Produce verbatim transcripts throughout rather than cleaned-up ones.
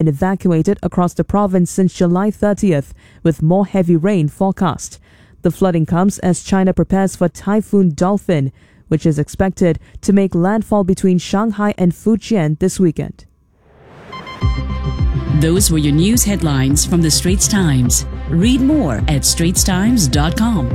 and evacuated across the province since July thirtieth, with more heavy rain forecast. The flooding comes as China prepares for Typhoon Dolphin, which is expected to make landfall between Shanghai and Fujian this weekend. Those were your news headlines from the Straits Times. Read more at straits times dot com.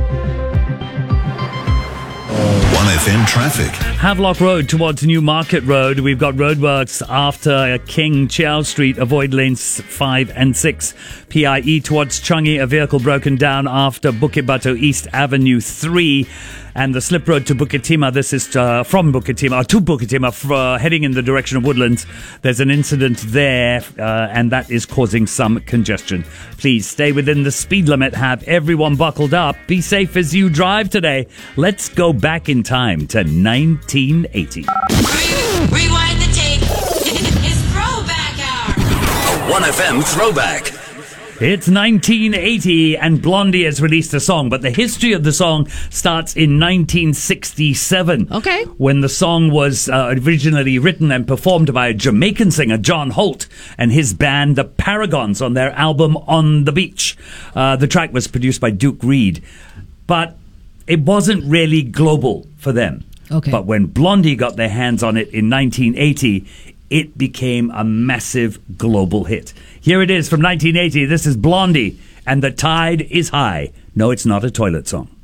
one F M traffic. Havelock Road towards New Market Road. We've got roadworks after King Chiao Street. Avoid lanes five and six. P I E towards Changi. A vehicle broken down after Bukit Batu East Avenue three. And the slip road to Bukit Timah. This is uh, from Bukit Timah to Bukit Timah, for, uh, heading in the direction of Woodlands. There's an incident there, uh, and that is causing some congestion. Please stay within the speed limit. Have everyone buckled up. Be safe as you drive today. Let's go back in time to nineteen eighty. Rewind the tape. It's Throwback Hour. A one F M throwback. It's nineteen eighty and Blondie has released a song, but the history of the song starts in nineteen sixty-seven. Okay. When the song was uh, originally written and performed by a Jamaican singer, John Holt, and his band, the Paragons, on their album On the Beach. Uh, the track was produced by Duke Reid, but it wasn't really global for them. Okay. But when Blondie got their hands on it in nineteen eighty, it became a massive global hit. Here it is from nineteen eighty. This is Blondie, and The Tide is High. No, it's not a toilet song.